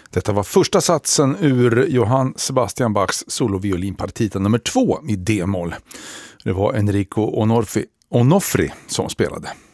Detta var första satsen ur Johann Sebastian Bachs soloviolinpartita nummer 2 i D-moll. Det var Enrico Onofri som spelade.